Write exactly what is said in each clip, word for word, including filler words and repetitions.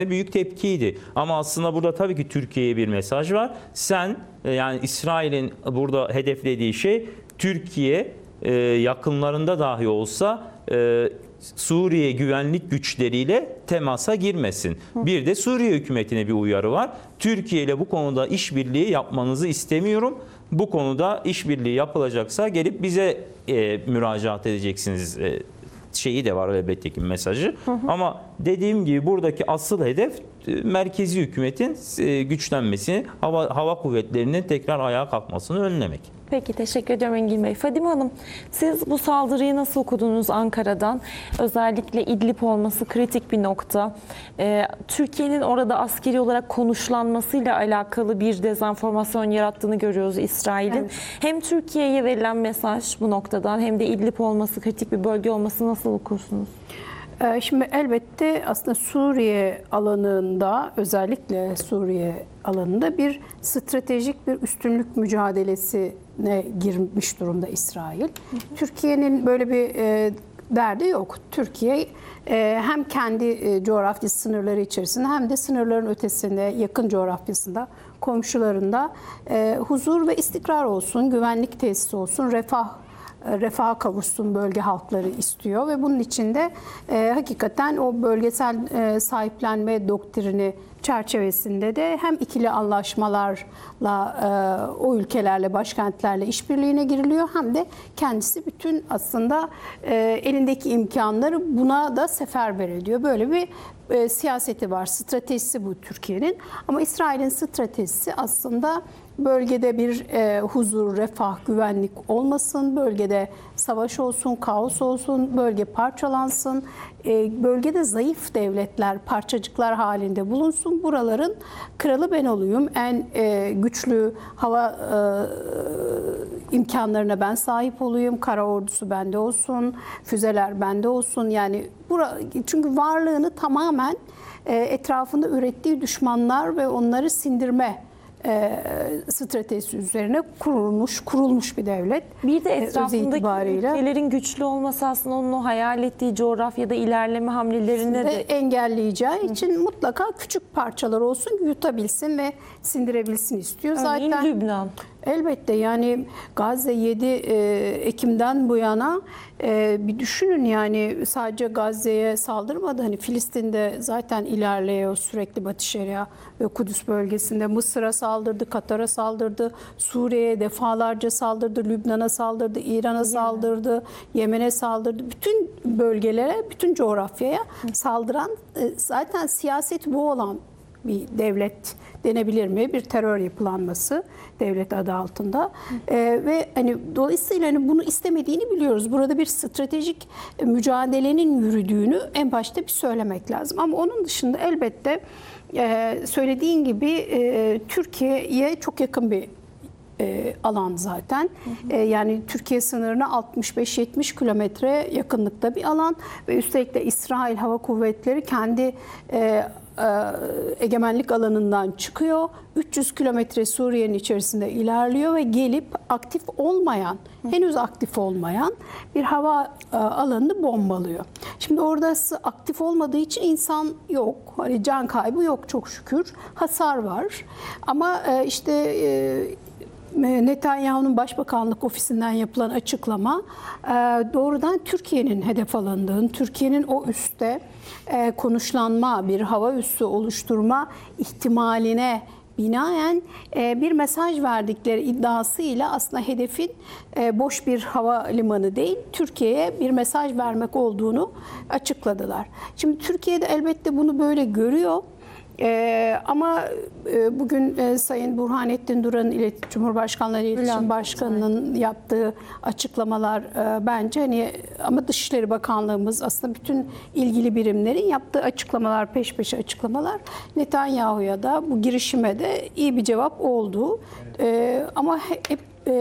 büyük tepkiydi. Ama aslında burada tabii ki Türkiye'ye bir mesaj var. Sen yani İsrail'in burada hedeflediği şey Türkiye e, yakınlarında dahi olsa e, Suriye güvenlik güçleriyle temasa girmesin. Bir de Suriye hükümetine bir uyarı var. Türkiye ile bu konuda işbirliği yapmanızı istemiyorum. Bu konuda işbirliği yapılacaksa gelip bize e, müracaat edeceksiniz e, şeyi de var elbette ki mesajı. Hı hı. Ama dediğim gibi buradaki asıl hedef merkezi hükümetin güçlenmesini, hava, hava kuvvetlerinin tekrar ayağa kalkmasını önlemek. Peki, teşekkür ederim Engin Bey. Fadime Hanım, siz bu saldırıyı nasıl okudunuz Ankara'dan? Özellikle İdlib olması kritik bir nokta. Ee, Türkiye'nin orada askeri olarak konuşlanmasıyla alakalı bir dezenformasyon yarattığını görüyoruz İsrail'in. Evet. Hem Türkiye'ye verilen mesaj bu noktadan hem de İdlib olması, kritik bir bölge olması nasıl okursunuz? Şimdi elbette aslında Suriye alanında, özellikle Suriye alanında bir stratejik bir üstünlük mücadelesine girmiş durumda İsrail. Türkiye'nin böyle bir e, derdi yok. Türkiye e, hem kendi e, coğrafi sınırları içerisinde hem de sınırların ötesinde, yakın coğrafyasında, komşularında e, huzur ve istikrar olsun, güvenlik tesisi olsun, refah refaha kavuşsun bölge halkları istiyor ve bunun için de e, hakikaten o bölgesel e, sahiplenme doktrini çerçevesinde de hem ikili anlaşmalarla e, o ülkelerle, başkentlerle işbirliğine giriliyor hem de kendisi bütün aslında e, elindeki imkanları buna da seferber ediyor. Böyle bir e, siyaseti var, stratejisi bu Türkiye'nin. Ama İsrail'in stratejisi aslında bölgede bir e, huzur, refah, güvenlik olmasın, bölgede savaş olsun, kaos olsun, bölge parçalansın, e, bölgede zayıf devletler, parçacıklar halinde bulunsun. Buraların kralı ben olayım, en e, güçlü hava e, imkanlarına ben sahip olayım, kara ordusu bende olsun, füzeler bende olsun. Yani bura, çünkü varlığını tamamen e, etrafında ürettiği düşmanlar ve onları sindirme E, stratejisi üzerine kurulmuş kurulmuş bir devlet. Bir de etrafındaki ülkelerin güçlü olması aslında onun o hayal ettiği coğrafyada ilerleme hamlelerine de, de engelleyeceği için hmm. mutlaka küçük parçalar olsun, yutabilsin ve sindirebilsin istiyor. Örneğin zaten Lübnan. Elbette yani Gazze yedi Ekim'den bu yana bir düşünün, yani sadece Gazze'ye saldırmadı. Hani Filistin'de zaten ilerliyor sürekli, Batı Şeria ve Kudüs bölgesinde. Mısır'a saldırdı, Katar'a saldırdı, Suriye'ye defalarca saldırdı, Lübnan'a saldırdı, İran'a saldırdı, Yemen'e saldırdı. Bütün bölgelere, bütün coğrafyaya saldıran, zaten siyaseti bu olan bir devlet denebilir mi? Bir terör yapılanması devlet adı altında. Ee, ve hani dolayısıyla hani bunu istemediğini biliyoruz. Burada bir stratejik mücadelenin yürüdüğünü en başta bir söylemek lazım. Ama onun dışında elbette e, söylediğin gibi e, Türkiye'ye çok yakın bir E, alan zaten. Hı hı. E, yani Türkiye sınırına altmış beş yetmiş kilometre yakınlıkta bir alan ve üstelik de İsrail Hava Kuvvetleri kendi e, e, egemenlik alanından çıkıyor. üç yüz kilometre Suriye'nin içerisinde ilerliyor ve gelip aktif olmayan, hı. henüz aktif olmayan bir hava e, alanını bombalıyor. Şimdi orada aktif olmadığı için insan yok. Hani can kaybı yok çok şükür. Hasar var. Ama e, işte e, Netanyahu'nun Başbakanlık Ofisi'nden yapılan açıklama doğrudan Türkiye'nin hedef alındığını, Türkiye'nin o üste konuşlanma, bir hava üssü oluşturma ihtimaline binaen bir mesaj verdikleri iddiasıyla aslında hedefin boş bir havalimanı değil, Türkiye'ye bir mesaj vermek olduğunu açıkladılar. Şimdi Türkiye'de elbette bunu böyle görüyor. Ee, ama e, bugün e, Sayın Burhanettin Duran'ın İlet Cumhurbaşkanlığı İletişim Başkanı'nın yaptığı açıklamalar e, bence hani, ama Dışişleri Bakanlığımız aslında bütün ilgili birimlerin yaptığı açıklamalar, peş peşe açıklamalar Netanyahu'ya da bu girişime de iyi bir cevap oldu. E, ama hep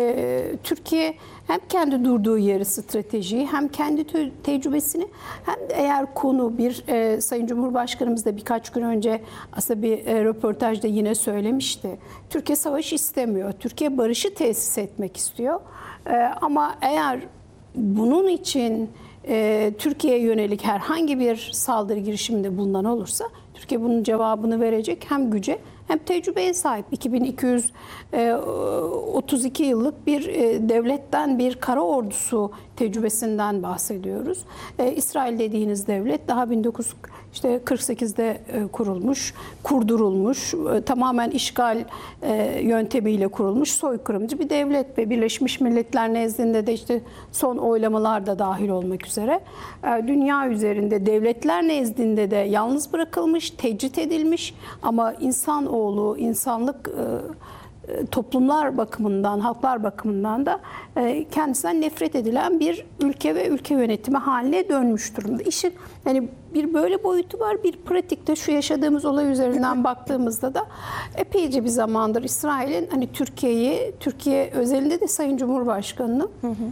e, Türkiye hem kendi durduğu yeri, stratejiyi, hem kendi te tecrübesini, hem de eğer konu bir e, Sayın Cumhurbaşkanımız da birkaç gün önce aslında bir e, röportajda yine söylemişti. Türkiye savaş istemiyor. Türkiye barışı tesis etmek istiyor. E, ama eğer bunun için e, Türkiye'ye yönelik herhangi bir saldırı girişiminde bulunan olursa Türkiye bunun cevabını verecek hem güce hem tecrübeye sahip. iki bin iki yüz otuz iki yıllık bir devletten, bir kara ordusu tecrübesinden bahsediyoruz. İsrail dediğiniz devlet daha bin dokuz yüz kırk sekizde kurulmuş, kurdurulmuş, tamamen işgal yöntemiyle kurulmuş soykırımcı bir devlet ve Birleşmiş Milletler nezdinde de işte son oylamalar da dahil olmak üzere dünya üzerinde devletler nezdinde de yalnız bırakılmış, tecrit edilmiş ama insanoğlu, insanlık toplumlar bakımından, halklar bakımından da kendisinden nefret edilen bir ülke ve ülke yönetimi haline dönmüş durumda. İşin hani bir böyle boyutu var, bir pratikte şu yaşadığımız olay üzerinden baktığımızda da epeyce bir zamandır İsrail'in hani Türkiye'yi, Türkiye özelinde de Sayın Cumhurbaşkanı'nı hı hı.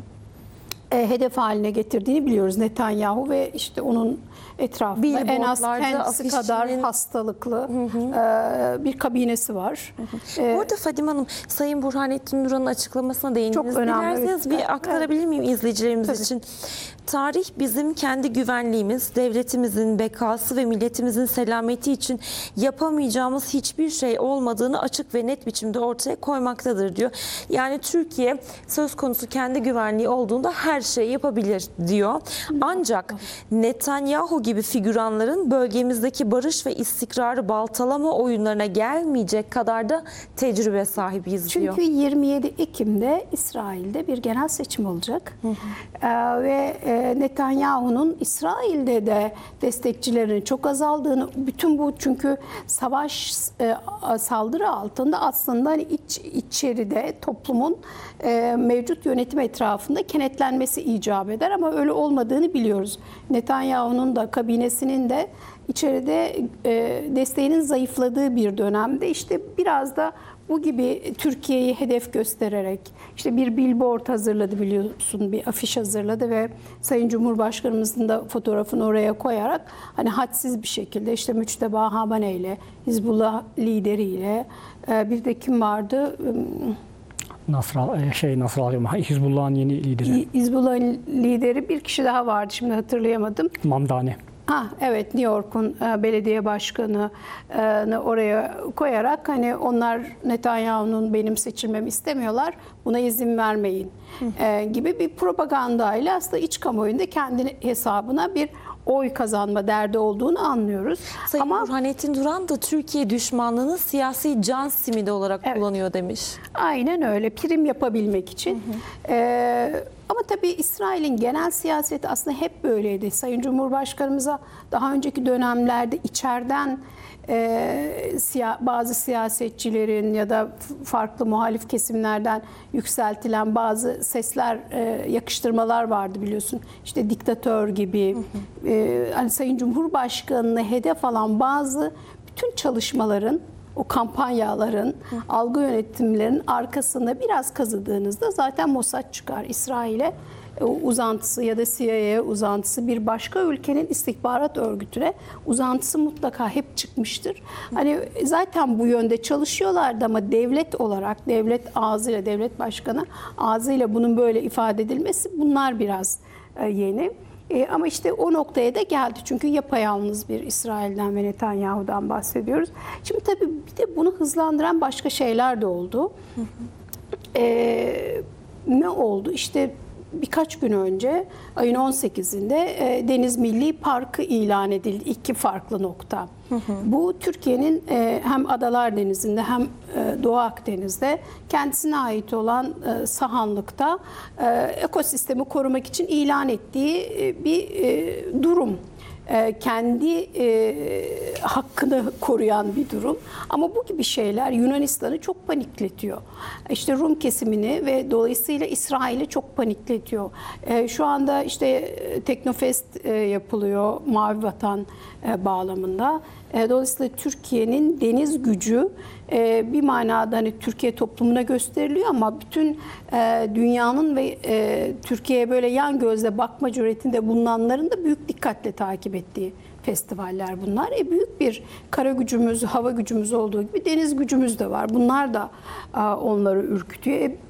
E, hedef haline getirdiğini biliyoruz. Netanyahu ve işte onun etrafında en az kendisi kadar hastalıklı hı hı. E, bir kabinesi var. Hı hı. E, Burada Fadime Hanım, Sayın Burhanettin Duran'ın açıklamasına değindiniz. Çok önemli. Dilerseniz bir aktarabilir miyim izleyicilerimiz Tabii. için? Tarih bizim kendi güvenliğimiz, devletimizin bekası ve milletimizin selameti için yapamayacağımız hiçbir şey olmadığını açık ve net biçimde ortaya koymaktadır diyor. Yani Türkiye söz konusu kendi güvenliği olduğunda her şeyi yapabilir diyor. Ancak Netanyahu gibi figüranların bölgemizdeki barış ve istikrarı baltalama oyunlarına gelmeyecek kadar da tecrübe sahibiyiz diyor. Çünkü yirmi yedi Ekim'de İsrail'de bir genel seçim olacak. Hı hı. Ee, ve e, Netanyahu'nun İsrail'de de destekçilerinin çok azaldığını, bütün bu çünkü savaş e, saldırı altında aslında hani iç içeride toplumun e, mevcut yönetim etrafında kenetlenmesi icap eder ama öyle olmadığını biliyoruz. Netanyahu'nun da kabinesinin de içeride e, desteğinin zayıfladığı bir dönemde işte biraz da bu gibi Türkiye'yi hedef göstererek işte bir billboard hazırladı, biliyorsun, bir afiş hazırladı ve Sayın Cumhurbaşkanımızın da fotoğrafını oraya koyarak hani hadsiz bir şekilde işte Müçteba Habane ile, Hizbullah lideriyle, bir de kim vardı? Nasral şey Nasrallah Hizbullah'ın yeni lideri. Hizbullah'ın lideri bir kişi daha vardı, şimdi hatırlayamadım. Mamdani. Ha, evet, New York'un e, belediye başkanını oraya koyarak hani onlar Netanyahu'nun benim seçilmemi istemiyorlar, buna izin vermeyin e, gibi bir propagandayla aslında iç kamuoyunda kendi hesabına bir oy kazanma derdi olduğunu anlıyoruz. Sayın Ama Burhanettin Duran da Türkiye düşmanlığını siyasi can simidi olarak evet. kullanıyor demiş. Aynen öyle, prim yapabilmek için. Hı hı. Ee, ama tabii İsrail'in genel siyaseti aslında hep böyleydi. Sayın Cumhurbaşkanımıza daha önceki dönemlerde içeriden e, siya, bazı siyasetçilerin ya da farklı muhalif kesimlerden yükseltilen bazı sesler, e, yakıştırmalar vardı biliyorsun. İşte diktatör gibi. Hı hı. E, hani Sayın Cumhurbaşkanı'nı hedef alan bazı bütün çalışmaların, o kampanyaların, Hı. algı yönetimlerinin arkasında biraz kazıdığınızda zaten Mossad çıkar. İsrail'e uzantısı ya da C I A'ye uzantısı, bir başka ülkenin istihbarat örgütüne uzantısı mutlaka hep çıkmıştır. Hı. Hani zaten bu yönde çalışıyorlardı ama devlet olarak, devlet ağzıyla, devlet başkanı ağzıyla bunun böyle ifade edilmesi, bunlar biraz yeni. E, ama işte o noktaya da geldi. Çünkü yapayalnız bir İsrail'den ve Netanyahu'dan bahsediyoruz. Şimdi tabii bir de bunu hızlandıran başka şeyler de oldu. Hı hı. E, ne oldu? İşte birkaç gün önce ayın on sekizinde e, Deniz Milli Parkı ilan edildi. İki farklı nokta. Hı hı. Bu Türkiye'nin e, hem Adalar Denizi'nde hem e, Doğu Akdeniz'de kendisine ait olan e, sahanlıkta e, ekosistemi korumak için ilan ettiği e, bir e, durum. Kendi e, hakkını koruyan bir durum. Ama bu gibi şeyler Yunanistan'ı çok panikletiyor. İşte Rum kesimini ve dolayısıyla İsrail'i çok panikletiyor. E, şu anda işte Teknofest e, yapılıyor Mavi Vatan e, bağlamında. E, dolayısıyla Türkiye'nin deniz gücü e, bir manada hani Türkiye toplumuna gösteriliyor ama bütün e, dünyanın ve e, Türkiye'ye böyle yan gözle bakma cüretinde bulunanların da büyük dikkatle takip ettiği festivaller bunlar. E, büyük bir kara gücümüz, hava gücümüz olduğu gibi deniz gücümüz de var. Bunlar da e, onları ürkütüyor. E,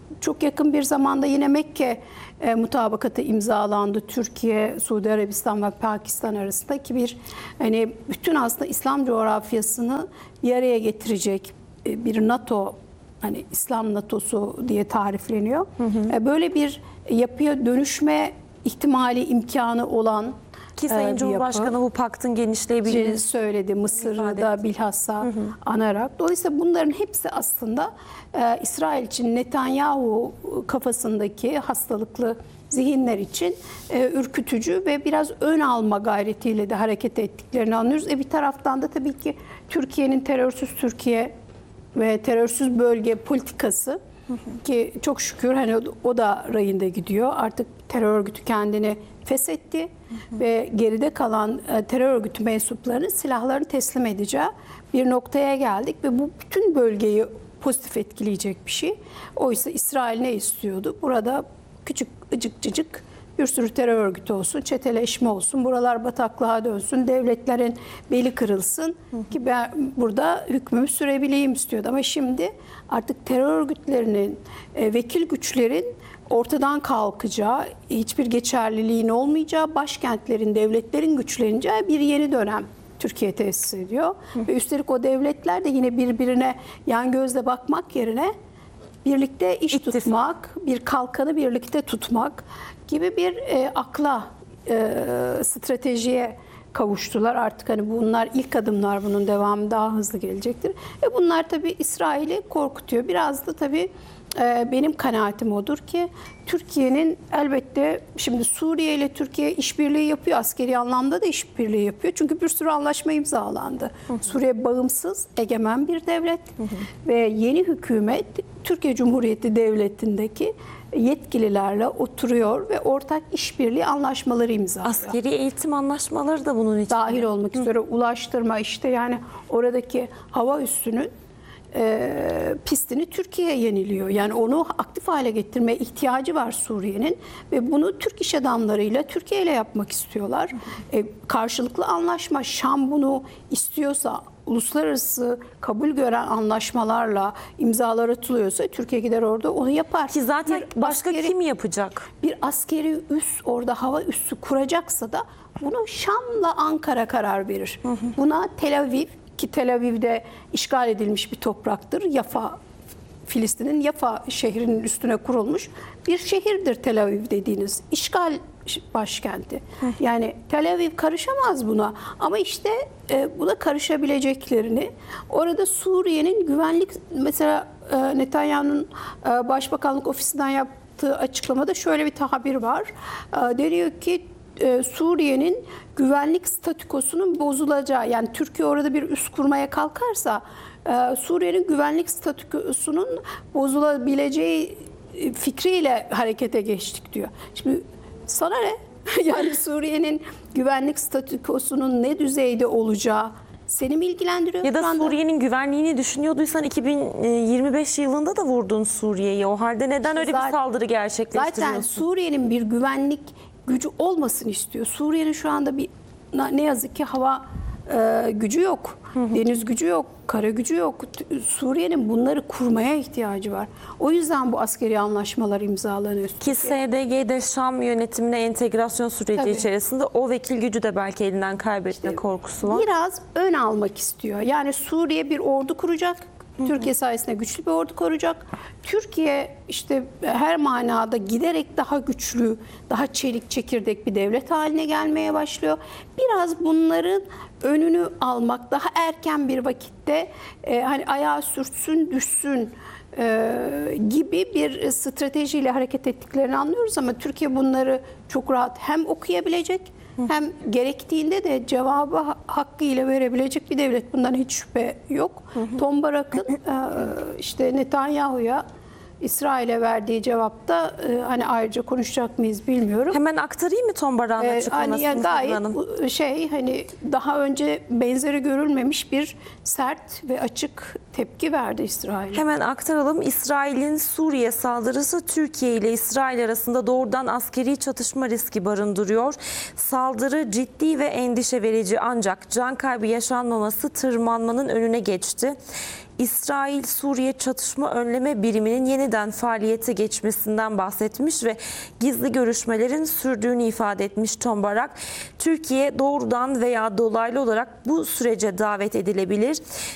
çok yakın bir zamanda yine Mekke e, mutabakatı imzalandı. Türkiye, Suudi Arabistan ve Pakistan arasındaki bir hani bütün aslında İslam coğrafyasını bir araya getirecek e, bir NATO, hani İslam NATO'su diye tarifleniyor. Hı hı. Böyle bir yapıya dönüşme ihtimali, imkanı olan Ki Sayın bir Cumhurbaşkanı yapı. bu paktın genişleyebildiğini söyledi. Mısır'ı ifade da etti. bilhassa hı hı. anarak. Dolayısıyla bunların hepsi aslında e, İsrail için, Netanyahu kafasındaki hastalıklı zihinler için e, ürkütücü ve biraz ön alma gayretiyle de hareket ettiklerini anlıyoruz. E bir taraftan da tabii ki Türkiye'nin terörsüz Türkiye ve terörsüz bölge politikası, hı hı. ki çok şükür hani o da rayında gidiyor. Artık terör örgütü kendini feshetti, hı hı. ve geride kalan e, terör örgütü mensuplarının silahlarını teslim edeceği bir noktaya geldik ve bu bütün bölgeyi pozitif etkileyecek bir şey. Oysa İsrail ne istiyordu? Burada küçük ıcık cıcık bir sürü terör örgütü olsun, çeteleşme olsun, buralar bataklığa dönsün, devletlerin beli kırılsın, hı hı. ki ben burada hükmümü sürebileyim istiyordu. Ama şimdi artık terör örgütlerinin, e, vekil güçlerin ortadan kalkacağı, hiçbir geçerliliğin olmayacağı, başkentlerin, devletlerin güçleneceği bir yeni dönem Türkiye tesis ediyor. Hı. Ve üstelik o devletler de yine birbirine yan gözle bakmak yerine birlikte iş İttifak. tutmak, bir kalkanı birlikte tutmak gibi bir e, akla, e, stratejiye kavuştular. Artık hani bunlar ilk adımlar, bunun devamı daha hızlı gelecektir. E bunlar tabii İsrail'i korkutuyor. Biraz da tabii e, benim kanaatim odur ki Türkiye'nin elbette şimdi Suriye ile Türkiye işbirliği yapıyor. Askeri anlamda da işbirliği yapıyor. Çünkü bir sürü anlaşma imzalandı. Hı hı. Suriye bağımsız, egemen bir devlet, hı hı. ve yeni hükümet Türkiye Cumhuriyeti Devleti'ndeki yetkililerle oturuyor ve ortak işbirliği anlaşmaları imzalıyor. Askeri eğitim anlaşmaları da bunun içinde. Dahil olmak Hı. üzere ulaştırma, işte yani oradaki hava üssünün e, pistini Türkiye yeniliyor. Yani onu aktif hale getirmeye ihtiyacı var Suriye'nin ve bunu Türk iş adamlarıyla, Türkiye ile yapmak istiyorlar. E, karşılıklı anlaşma, Şam bunu istiyorsa, uluslararası kabul gören anlaşmalarla imzalar atılıyorsa Türkiye gider orada onu yapar. Ki zaten bir başka askeri, kim yapacak? Bir askeri üs orada hava üssü kuracaksa da bunu Şam'la Ankara karar verir. Hı hı. Buna Tel Aviv, ki Tel Aviv'de işgal edilmiş bir topraktır. Yafa, Filistin'in Yafa şehrinin üstüne kurulmuş bir şehirdir Tel Aviv dediğiniz. İşgal başkenti. Yani Tel Aviv karışamaz buna. Ama işte e, buna karışabileceklerini, orada Suriye'nin güvenlik, mesela e, Netanyahu'nun e, Başbakanlık Ofisi'nden yaptığı açıklamada şöyle bir tabir var. E, deniyor ki e, Suriye'nin güvenlik statükosunun bozulacağı, yani Türkiye orada bir üs kurmaya kalkarsa e, Suriye'nin güvenlik statükosunun bozulabileceği fikriyle harekete geçtik diyor. Şimdi sana ne? Yani Suriye'nin güvenlik statükosunun ne düzeyde olacağı seni mi ilgilendiriyor? Ya da Suriye'nin güvenliğini düşünüyorduysan iki bin yirmi beş yılında da vurdun Suriye'yi. O halde neden öyle zaten, bir saldırı gerçekleştiriyorsun? Zaten Suriye'nin bir güvenlik gücü olmasını istiyor. Suriye'nin şu anda bir ne yazık ki hava e, gücü yok. Hı hı. Deniz gücü yok. Kara gücü yok. Suriye'nin bunları kurmaya ihtiyacı var. O yüzden bu askeri anlaşmalar imzalanıyor. Ki S D G'de Şam yönetimine entegrasyon süreci Tabii. içerisinde o vekil gücü de belki elinden kaybetme işte, korkusu var. Biraz ön almak istiyor. Yani Suriye bir ordu kuracak. Hı hı. Türkiye sayesinde güçlü bir ordu kuracak. Türkiye işte her manada giderek daha güçlü, daha çelik çekirdek bir devlet haline gelmeye başlıyor. Biraz bunların önünü almak, daha erken bir vakitte e, hani ayağı sürtsün, düşsün e, gibi bir stratejiyle hareket ettiklerini anlıyoruz ama Türkiye bunları çok rahat hem okuyabilecek hem gerektiğinde de cevabı hakkıyla verebilecek bir devlet. Bundan hiç şüphe yok. Hı hı. Tom Barak'ın e, işte Netanyahu'ya İsrail'e verdiği cevapta e, hani ayrıca konuşacak mıyız bilmiyorum. Hemen aktarayım mı Tom Barak'ın ee, açıklamasını? Hani yani gayet şey hani daha önce benzeri görülmemiş bir sert ve açık tepki verdi İsrail. Hemen aktaralım. İsrail'in Suriye saldırısı Türkiye ile İsrail arasında doğrudan askeri çatışma riski barındırıyor. Saldırı ciddi ve endişe verici ancak can kaybı yaşanmaması tırmanmanın önüne geçti. İsrail-Suriye çatışma önleme biriminin yeniden faaliyete geçmesinden bahsetmiş ve gizli görüşmelerin sürdüğünü ifade etmiş Ton Barak. Türkiye doğrudan veya dolaylı olarak bu sürece davet edilebilir.